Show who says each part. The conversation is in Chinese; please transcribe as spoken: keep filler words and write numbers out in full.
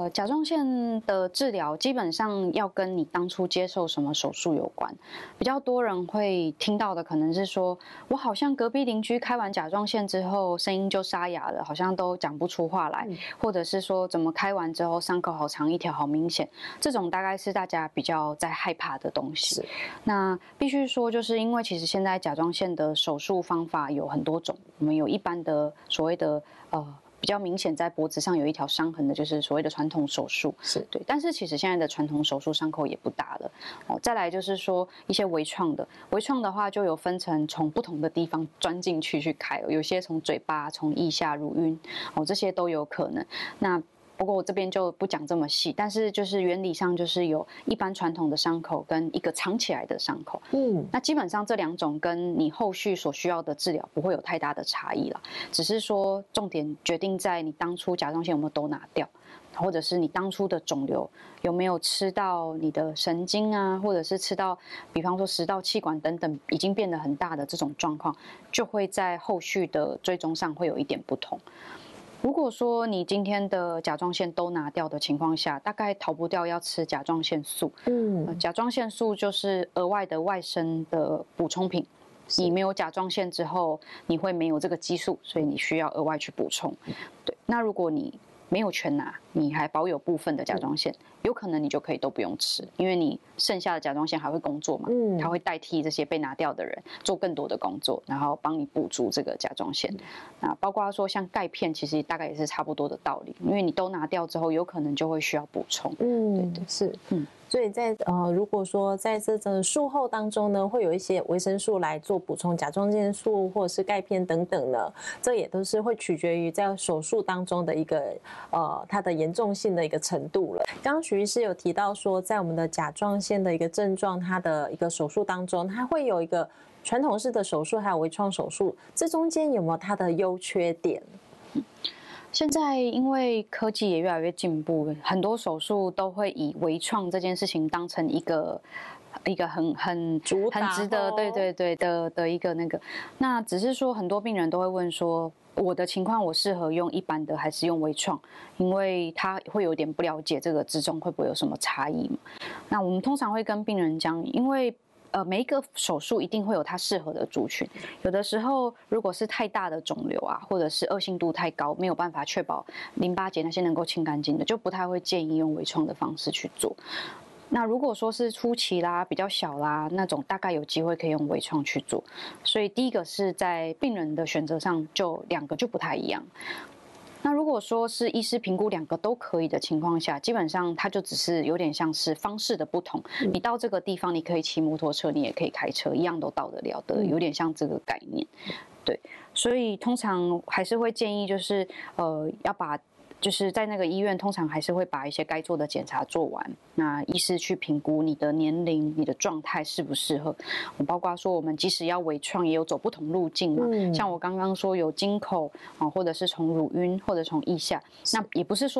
Speaker 1: 呃，甲状腺的治疗基本上要跟你当初接受什么手术有关。比较多人会听到的可能是说，我好像隔壁邻居开完甲状腺之后声音就沙哑了，好像都讲不出话来，嗯、或者是说怎么开完之后伤口好长一条，好明显。这种大概是大家比较在害怕的东西。那必须说，就是因为其实现在甲状腺的手术方法有很多种，我们有一般的所谓的呃。比较明显，在脖子上有一条伤痕的，就是所谓的传统手术，是对。但是其实现在的传统手术伤口也不大了哦。再来就是说一些微创的，微创的话就有分成从不同的地方钻进去去开，有些从嘴巴、从腋下、乳晕哦，这些都有可能。那不过我这边就不讲这么细，但是就是原理上就是有一般传统的伤口跟一个藏起来的伤口，嗯，那基本上这两种跟你后续所需要的治疗不会有太大的差异啦，只是说重点决定在你当初甲状腺有没有都拿掉，或者是你当初的肿瘤有没有吃到你的神经啊，或者是吃到比方说食道、气管等等已经变得很大的这种状况，就会在后续的追踪上会有一点不同。如果说你今天的甲状腺都拿掉的情况下，大概逃不掉要吃甲状腺素。嗯、呃，甲状腺素就是额外的外生的补充品。你没有甲状腺之后，你会没有这个激素，所以你需要额外去补充。对，那如果你没有全拿，你还保有部分的甲状腺，有可能你就可以都不用吃，因为你剩下的甲状腺还会工作嘛，嗯，它会代替这些被拿掉的人做更多的工作，然后帮你补足这个甲状腺。那包括说像钙片，其实大概也是差不多的道理，因为你都拿掉之后，有可能就会需要补充。嗯，对对
Speaker 2: 是，嗯。所以在呃，如果说在这个术后当中呢，会有一些维生素来做补充，甲状腺素或者是钙片等等呢，这也都是会取决于在手术当中的一个呃它的严重性的一个程度了。刚刚许医师有提到说，在我们的甲状腺的一个症状，它的一个手术当中，它会有一个传统式的手术，还有微创手术，这中间有没有它的优缺点？
Speaker 1: 嗯现在因为科技也越来越进步，很多手术都会以微创这件事情当成一个一个很很很值得对对对的的一个那个。那只是说很多病人都会问说，我的情况我适合用一般的还是用微创？因为他会有点不了解这个之中会不会有什么差异嘛。那我们通常会跟病人讲，因为呃，每一个手术一定会有它适合的族群。有的时候，如果是太大的肿瘤啊，或者是恶性度太高，没有办法确保淋巴结那些能够清干净的，就不太会建议用微创的方式去做。那如果说是初期啦、比较小啦那种，大概有机会可以用微创去做。所以第一个是在病人的选择上，就两个就不太一样。那如果说是医师评估两个都可以的情况下，基本上它就只是有点像是方式的不同。你到这个地方，你可以骑摩托车，你也可以开车，一样都到得了的，有点像这个概念。对，所以通常还是会建议，就是呃，要把。就是在那个医院，通常还是会把一些该做的检查做完。那医师去评估你的年龄、你的状态适不适合。包括说，我们即使要微创，也有走不同路径嘛。嗯、像我刚刚说有经口啊，或者是从乳晕，或者从腋下，那也不是说。